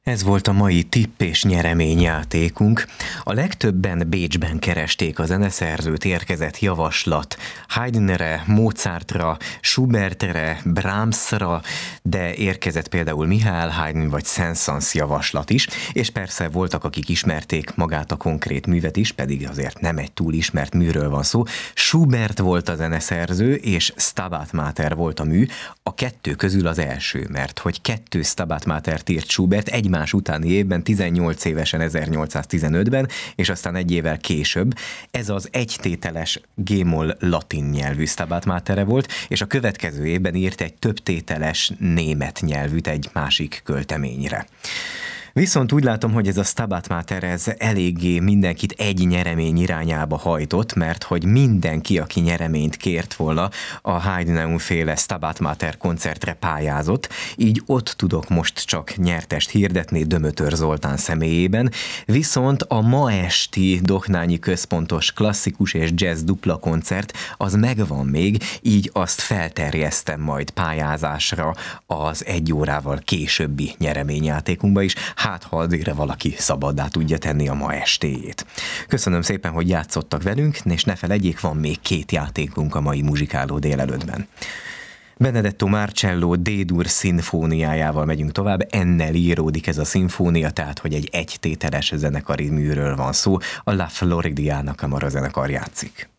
Ez volt a mai tipp és nyereményjátékunk. A legtöbben Bécsben keresték a zeneszerzőt, érkezett javaslat Haydnre, Mozartra, Schubertre, Brahmsra, de érkezett például Mihály Haydn vagy Saint-Saëns javaslat is, és persze voltak, akik ismerték magát a konkrét művet is, pedig azért nem egy túl ismert műről van szó. Schubert volt a zeneszerző, és Stabat Mater volt a mű, a kettő közül az első, mert hogy kettő Stabat Matert írt Schubert egymás utáni évben, 18 évesen 1815-ben, és aztán egy évvel később. Ez az egytételes G-moll latin nyelvű Stabat Matere volt, és a következő évben írt egy többtételes német nyelvűt egy másik költeményre. Viszont úgy látom, hogy ez a Stabat Mater ez eléggé mindenkit egy nyeremény irányába hajtott, mert hogy mindenki, aki nyereményt kért volna, a Haydn-féle Stabat Mater koncertre pályázott, így ott tudok most csak nyertest hirdetni Dömötör Zoltán személyében, viszont a ma esti Dohnányi Központos klasszikus és jazz dupla koncert az megvan még, így azt felterjesztem majd pályázásra az egy órával későbbi nyereményjátékunkba is, hát ha addigra valaki szabaddá tudja tenni a ma estéjét. Köszönöm szépen, hogy játszottak velünk, és ne felejtjék, van még 2 játékunk a mai muzsikáló délelőttben. Benedetto Marcello D-dur szimfóniájával megyünk tovább, ennel íródik ez a szimfónia, tehát hogy egy egytételes zenekari műről van szó, a La Floridiana kamarazenekar játszik.